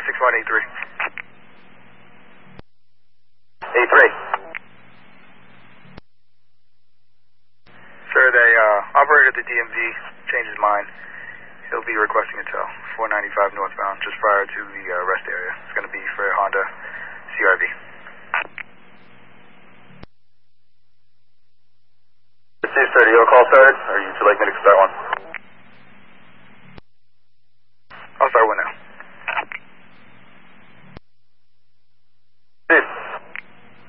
6183. A3. Sir, the operator at the DMV changed his mind. He'll be requesting a tow, 495 northbound, just prior to the rest area. It's going to be for a Honda CRV. 230, you'll call started, or would you like me to start one?